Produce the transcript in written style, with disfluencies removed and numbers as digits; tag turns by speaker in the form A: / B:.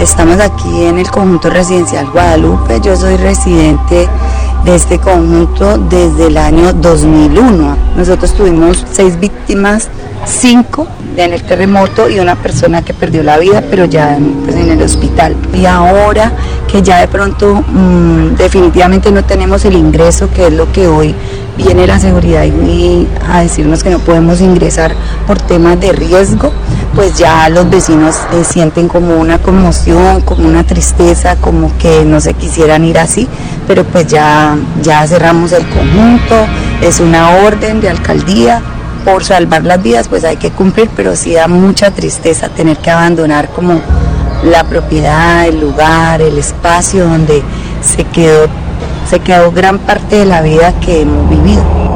A: Estamos aquí en el conjunto residencial Guadalupe. Yo soy residente de este conjunto desde el año 2001. Nosotros tuvimos 6 víctimas, 5 en el terremoto y una persona que perdió la vida, pero ya pues, en el hospital. Y ahora que ya de pronto definitivamente no tenemos el ingreso, que es lo que hoy viene la seguridad y a decirnos que no podemos ingresar por temas de riesgo, pues ya los vecinos sienten como una conmoción, como una tristeza, como que no se quisieran ir así, pero pues ya cerramos el conjunto, es una orden de alcaldía, por salvar las vidas pues hay que cumplir, pero sí da mucha tristeza tener que abandonar como la propiedad, el lugar, el espacio donde se quedó gran parte de la vida que hemos vivido.